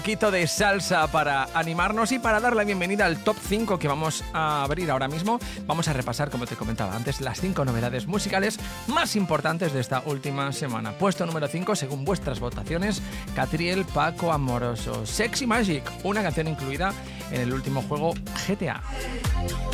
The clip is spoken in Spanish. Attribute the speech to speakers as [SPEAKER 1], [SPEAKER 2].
[SPEAKER 1] Quito de salsa para animarnos y para dar la bienvenida al top 5 que vamos a abrir ahora mismo. Vamos a repasar, como te comentaba antes, las 5 novedades musicales más importantes de esta última semana. Puesto número 5, según vuestras votaciones, Catriel, Paco Amoroso, Sexy Magic, una canción incluida en el último juego GTA.